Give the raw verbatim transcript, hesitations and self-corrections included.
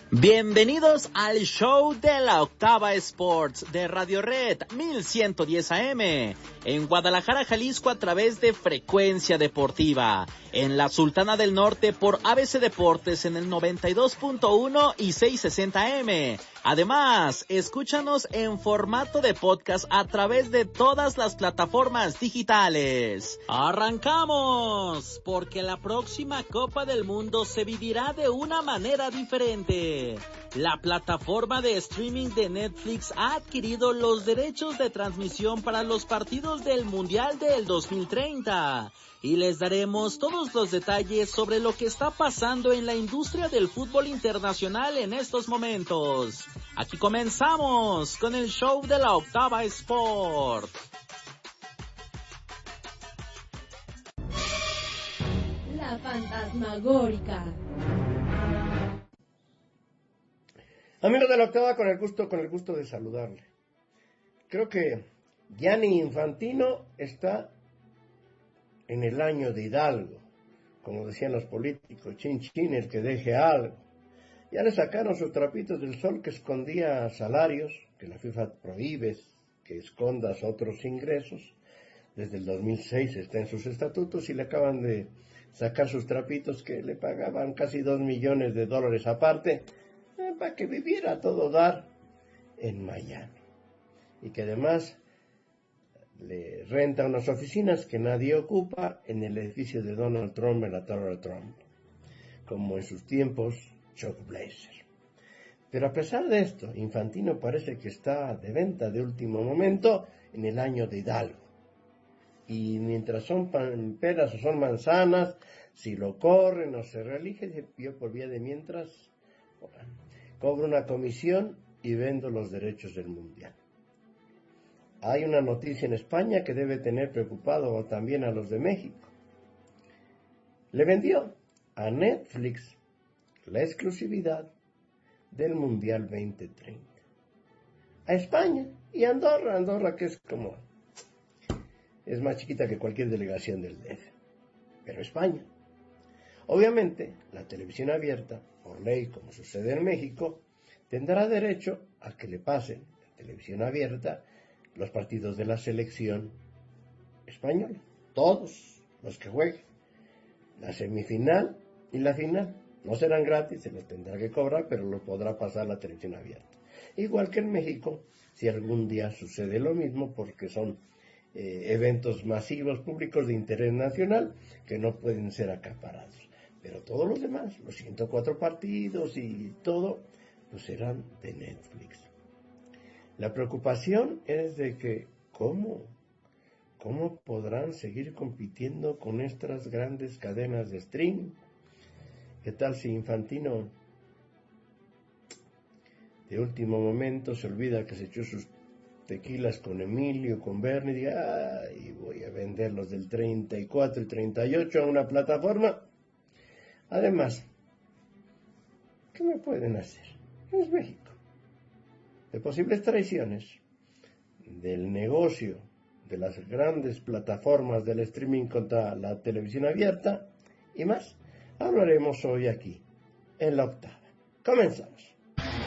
Bienvenidos al show de la Octava Sports de Radio Red mil ciento diez A M en Guadalajara, Jalisco, a través de Frecuencia Deportiva, en la Sultana del Norte por A B C Deportes en el noventa y dos punto uno y seiscientos sesenta A M. Además, escúchanos en formato de podcast a través de todas las plataformas digitales. ¡Arrancamos! Porque la próxima Copa del Mundo se vivirá de una manera diferente. La plataforma de streaming de Netflix ha adquirido los derechos de transmisión para los partidos del Mundial del dos mil treinta. Y les daremos todos los detalles sobre lo que está pasando en la industria del fútbol internacional en estos momentos. Aquí comenzamos con el show de la Octava Sport. La fantasmagórica. Amigos de la Octava, con el gusto, con el gusto de saludarle. Creo que Gianni Infantino está en el año de Hidalgo, como decían los políticos, chin chin el que deje algo. Ya le sacaron sus trapitos del sol que escondía salarios, que la FIFA prohíbe que escondas otros ingresos. Desde el dos mil seis está en sus estatutos y le acaban de sacar sus trapitos que le pagaban casi dos millones de dólares aparte, eh, para que viviera a todo dar en Miami. Y que además le renta unas oficinas que nadie ocupa en el edificio de Donald Trump, en la Torre Trump, como en sus tiempos Chuck Blazer. Pero a pesar de esto, Infantino parece que está de venta de último momento en el año de Hidalgo. Y mientras son peras o son manzanas, si lo corren o se reelige, yo por vía de mientras cobro una comisión y vendo los derechos del Mundial. Hay una noticia en España que debe tener preocupado también a los de México. Le vendió a Netflix la exclusividad del Mundial veinte treinta. A España y a Andorra, Andorra que es como, es más chiquita que cualquier delegación del D F. Pero España. Obviamente, la televisión abierta, por ley, como sucede en México, tendrá derecho a que le pasen en televisión abierta los partidos de la selección española, todos los que jueguen, la semifinal y la final. No serán gratis, se los tendrá que cobrar, pero los podrá pasar la televisión abierta. Igual que en México, si algún día sucede lo mismo, porque son eh, eventos masivos públicos de interés nacional que no pueden ser acaparados. Pero todos los demás, los ciento cuatro partidos y todo, pues serán de Netflix. La preocupación es de que, ¿cómo? ¿Cómo podrán seguir compitiendo con estas grandes cadenas de streaming? ¿Qué tal si Infantino de último momento se olvida que se echó sus tequilas con Emilio, con Bernie, y diga, ay, voy a vender los del treinta y cuatro y treinta y ocho a una plataforma? Además, ¿qué me pueden hacer? Es México. De posibles traiciones del negocio de las grandes plataformas del streaming contra la televisión abierta y más, hablaremos hoy aquí, en la Octava. Comenzamos.